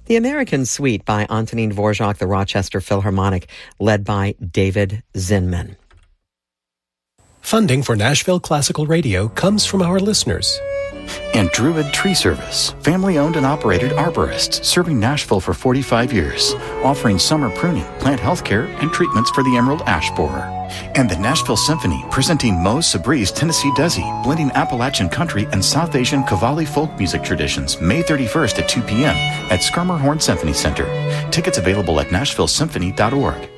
The American Suite by Antonin Dvorak, the Rochester Philharmonic, led by David Zinman. Funding for Nashville Classical Radio comes from our listeners. And Druid Tree Service, family-owned and operated arborists serving Nashville for 45 years, offering summer pruning, plant health care, and treatments for the emerald ash borer. And the Nashville Symphony, presenting Mo Sabri's Tennessee Desi, blending Appalachian country and South Asian Qawwali folk music traditions, May 31st at 2 p.m. at Skarmerhorn Symphony Center. Tickets available at nashvillesymphony.org.